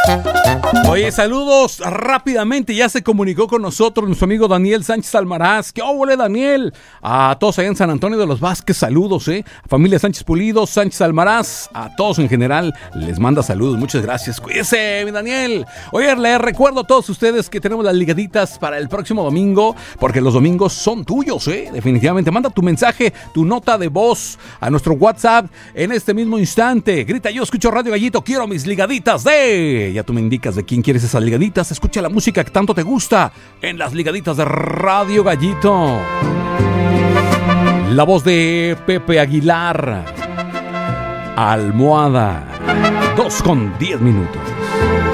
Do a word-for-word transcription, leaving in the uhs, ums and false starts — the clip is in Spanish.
Oye, saludos rápidamente. Ya se comunicó con nosotros nuestro amigo Daniel Sánchez Almaraz. ¿Qué óvole, Daniel? A todos allá en San Antonio de los Vázquez, saludos, ¿eh? A familia Sánchez Pulido, Sánchez Almaraz, a todos en general, les manda saludos. Muchas gracias. Cuídese, mi Daniel. Oye, les recuerdo a todos ustedes que tenemos las ligaditas para el próximo domingo, porque los domingos son tuyos, ¿eh? Definitivamente. Manda tu mensaje, tu nota de voz a nuestro WhatsApp en este mismo instante. Grita: yo escucho Radio Gallito, quiero mis ligaditas de... Ya tú me indicas de quién quieres esas ligaditas. Escucha la música que tanto te gusta en las ligaditas de Radio Gallito. La voz de Pepe Aguilar. Almohada. Dos con diez minutos.